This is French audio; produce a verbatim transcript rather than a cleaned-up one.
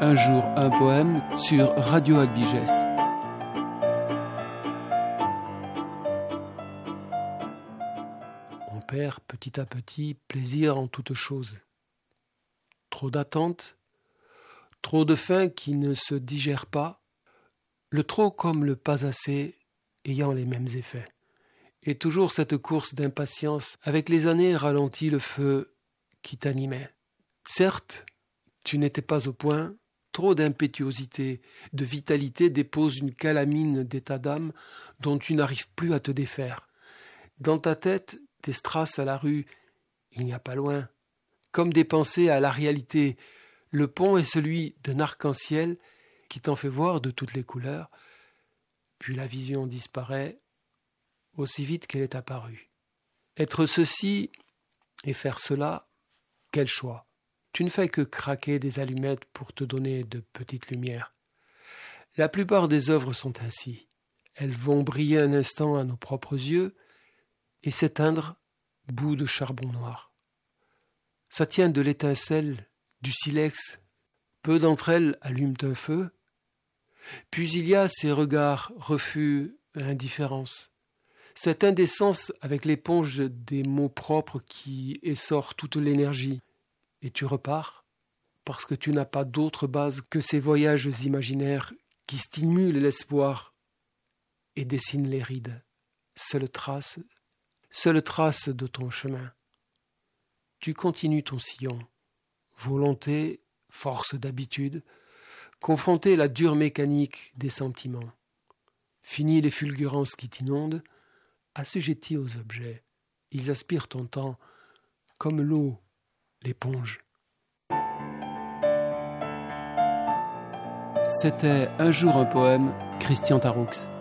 Un jour un poème sur Radio Albiges. On perd petit à petit plaisir en toutes choses. Trop d'attentes, trop de faim qui ne se digère pas, le trop comme le pas assez ayant les mêmes effets. Et toujours cette course d'impatience avec les années ralentit le feu qui t'animait. Certes, tu n'étais pas au point, trop d'impétuosité, de vitalité dépose une calamine d'état d'âme dont tu n'arrives plus à te défaire. Dans ta tête, tes strass à la rue, il n'y a pas loin. Comme des pensées à la réalité, le pont est celui d'un arc-en-ciel qui t'en fait voir de toutes les couleurs, puis la vision disparaît aussi vite qu'elle est apparue. Être ceci et faire cela, quel choix? Tu ne fais que craquer des allumettes pour te donner de petites lumières. La plupart des œuvres sont ainsi. Elles vont briller un instant à nos propres yeux et s'éteindre, bout de charbon noir. Ça tient de l'étincelle, du silex. Peu d'entre elles allument un feu. Puis il y a ces regards, refus, indifférence. Cette indécence avec l'éponge des mots propres qui essore toute l'énergie. Et tu repars parce que tu n'as pas d'autre base que ces voyages imaginaires qui stimulent l'espoir et dessinent les rides. Seule trace, seule trace de ton chemin. Tu continues ton sillon. Volonté, force d'habitude, confronter la dure mécanique des sentiments. Fini les fulgurances qui t'inondent, assujettis aux objets. Ils aspirent ton temps comme l'eau, l'éponge. C'était Un jour un poème, Christian Taroux.